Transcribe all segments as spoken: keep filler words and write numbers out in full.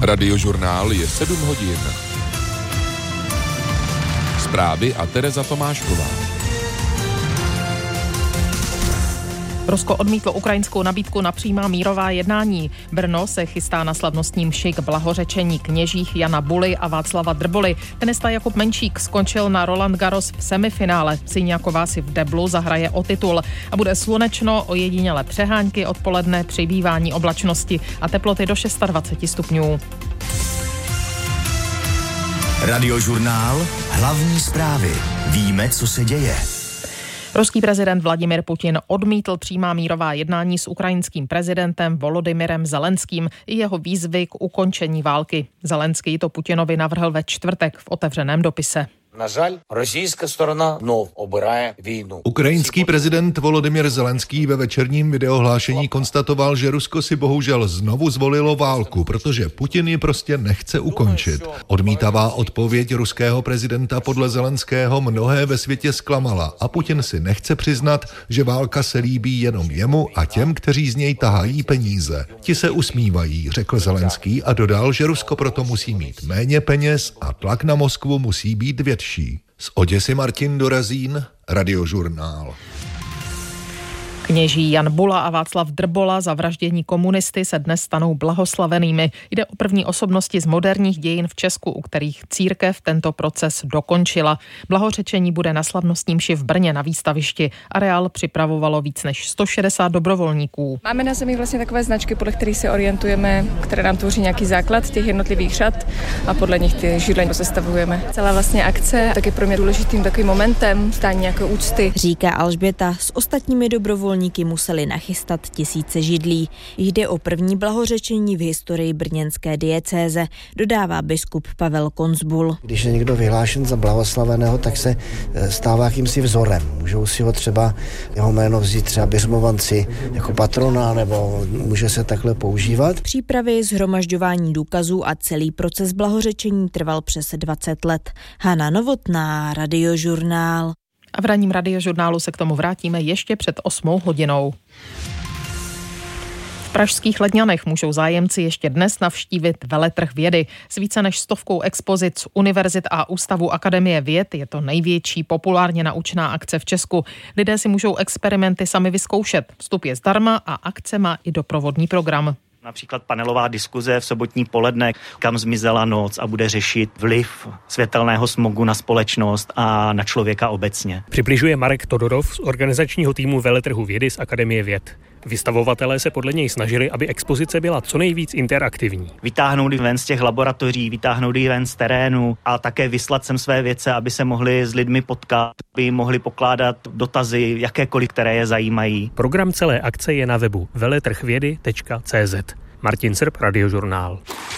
Radiožurnál je sedm hodin. Zprávy a Tereza Tomášková. Rusko odmítlo ukrajinskou nabídku na přímá mírová jednání. Brno se chystá na slavnostní mši k blahořečení kněžích Jana Buly a Václava Drboly. Tenista Jakub Menčík skončil na Roland Garros v semifinále. Syňáková si v deblu zahraje o titul. A bude slunečno, ojedinělé přehánky, odpoledne přibývání oblačnosti a teploty do dvacet šest stupňů. Radiožurnál, hlavní zprávy. Víme, co se děje. Ruský prezident Vladimir Putin odmítl přímá mírová jednání s ukrajinským prezidentem Volodymyrem Zelenským i jeho výzvy k ukončení války. Zelenský to Putinovi navrhl ve čtvrtek v otevřeném dopise. Na žal, rosijská strana znov obiraje vínu. Ukrajinský prezident Volodymyr Zelenský ve večerním videohlášení konstatoval, že Rusko si bohužel znovu zvolilo válku, protože Putin ji prostě nechce ukončit. Odmítavá odpověď ruského prezidenta podle Zelenského mnohé ve světě zklamala a Putin si nechce přiznat, že válka se líbí jenom jemu a těm, kteří z něj tahají peníze. Ti se usmívají, řekl Zelenský a dodal, že Rusko proto musí mít méně peněz a tlak na Moskvu musí být větší. Z Oděsy Martin Dorazín, Radiožurnál. Kněží Jan Bula a Václav Drbola za vraždění komunisty se dnes stanou blahoslavenými. Jde o první osobnosti z moderních dějin v Česku, u kterých církev tento proces dokončila. Blahořečení bude na slavnostní mši v Brně na výstavišti. Areál připravovalo víc než sto šedesát dobrovolníků. Máme na zemi vlastně takové značky, podle kterých se orientujeme, které nám tvoří nějaký základ těch jednotlivých řad a podle nich ty židle sestavujeme. Celá vlastně akce tak je pro mě důležitým takovým momentem stání nějaké úcty. Říká Alžběta, s ostatními dobrovolníky museli nachystat tisíce židlí. Jde o první blahořečení v historii brněnské diecéze, dodává biskup Pavel Konzbul. Když je někdo vyhlášen za blahoslaveného, tak se stává jakýmsi vzorem. Můžou si ho třeba jeho jméno vzít třeba biřmovanci jako patrona, nebo může se takhle používat. Přípravy, shromažďování důkazů a celý proces blahořečení trval přes dvacet let. Hana Novotná, Radiožurnál. A v ranním Radiožurnálu se k tomu vrátíme ještě před osmou hodinou. V pražských Ledňanech můžou zájemci ještě dnes navštívit veletrh vědy. S více než stovkou expozic univerzit a ústavu Akademie věd je to největší populárně naučná akce v Česku. Lidé si můžou experimenty sami vyzkoušet. Vstup je zdarma a akce má i doprovodný program. Například panelová diskuze v sobotní poledne, kam zmizela noc a bude řešit vliv světelného smogu na společnost a na člověka obecně. Přibližuje Marek Todorov z organizačního týmu veletrhu vědy z Akademie věd. Vystavovatelé se podle něj snažili, aby expozice byla co nejvíc interaktivní. Vytáhnout ji ven z těch laboratoří, vytáhnout ji ven z terénu a také vyslat sem své vědce, aby se mohli s lidmi potkat, aby mohli pokládat dotazy, jakékoliv, které je zajímají. Program celé akce je na webu veletrhvědy tečka cé zet. Martin Srb, Radiožurnál.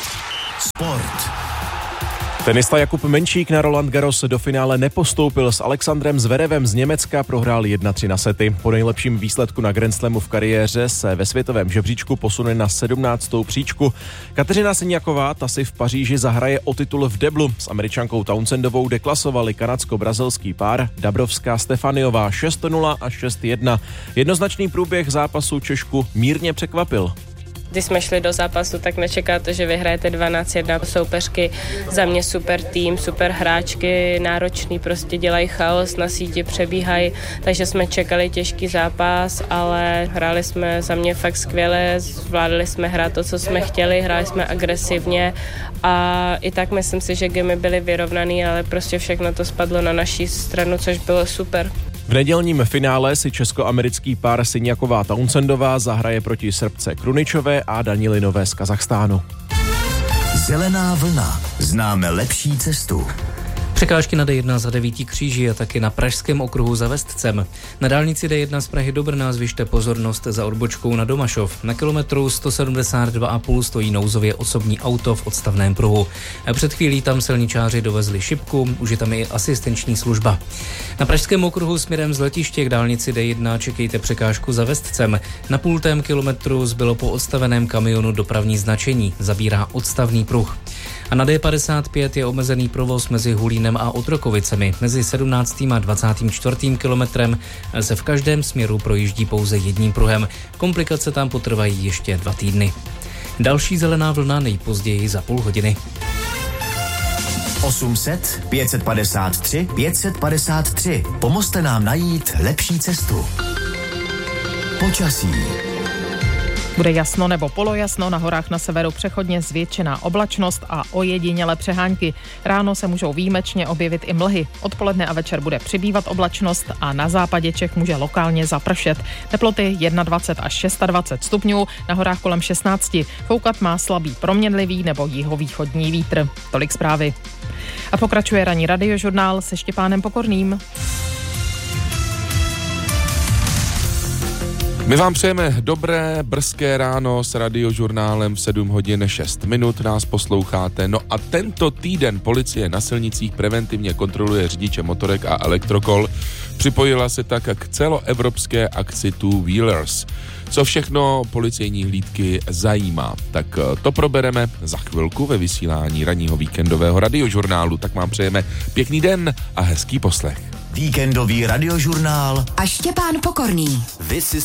Sport. Tenista Jakub Menčík na Roland Garros do finále nepostoupil. S Alexandrem Zverevem z Německa prohrál jedna tři na sety. Po nejlepším výsledku na Grand Slamu v kariéře se ve světovém žebříčku posune na sedmnáctou příčku. Kateřina Syňáková, ta si v Paříži zahraje o titul v deblu. S Američankou Townsendovou deklasovali kanadsko-brazilský pár Dabrovská Stefaniová šest nula a šest jedna. Jednoznačný průběh zápasu Češku mírně překvapil. Když jsme šli do zápasu, tak nečekáte, že vyhrajete dvanáct jedna. Soupeřky za mě super tým, super hráčky, náročný, prostě dělají chaos, na síti přebíhají, takže jsme čekali těžký zápas, ale hráli jsme za mě fakt skvěle, zvládli jsme hrát to, co jsme chtěli, hráli jsme agresivně a i tak myslím si, že gamy byly vyrovnaný, ale prostě všechno to spadlo na naší stranu, což bylo super. V nedělním finále si česko-americký pár Syňáková Townsendová zahraje proti Srbce Kruničové a Danilinové z Kazachstánu. Zelená vlna. Známe lepší cestu. Překážky na D jedna za Devítí kříží a taky na pražském okruhu za Vestcem. Na dálnici D jedna z Prahy do Brna zvyšte pozornost za odbočkou na Domašov. Na kilometru sto sedmdesát dva a půl stojí nouzově osobní auto v odstavném pruhu. Před chvílí tam silničáři dovezli šipku, už je tam i asistenční služba. Na pražském okruhu směrem z letiště k dálnici D jedna čekejte překážku za Vestcem. Na půltém kilometru zbylo po odstaveném kamionu dopravní značení, zabírá odstavný pruh. A na D padesát pět je omezený provoz mezi Hulínem a Otrokovicemi. Mezi sedmnáctým a dvacátým čtvrtým kilometrem se v každém směru projíždí pouze jedním pruhem. Komplikace tam potrvají ještě dva týdny. Další zelená vlna nejpozději za půl hodiny. osm set, pět set padesát tři, pět set padesát tři. Pomozte nám najít lepší cestu. Počasí. Bude jasno nebo polojasno, na horách na severu přechodně zvětšená oblačnost a ojedinělé přehánky. Ráno se můžou výjimečně objevit i mlhy. Odpoledne a večer bude přibývat oblačnost a na západě Čech může lokálně zapršet. Teploty dvacet jedna až dvacet šest stupňů, na horách kolem šestnáct. Foukat má slabý proměnlivý nebo jihovýchodní vítr. Tolik zprávy. A pokračuje ranní radiožurnál se Štěpánem Pokorným. My vám přejeme dobré, brzké ráno s radiožurnálem v sedm hodin šest minut. Nás posloucháte. No a tento týden policie na silnicích preventivně kontroluje řidiče motorek a elektrokol. Připojila se tak k celoevropské akci Two Wheelers. Co všechno policejní hlídky zajímá, tak to probereme za chvilku ve vysílání ranního víkendového radiožurnálu. Tak vám přejeme pěkný den a hezký poslech. Víkendový radiožurnál a Štěpán Pokorný. Vy si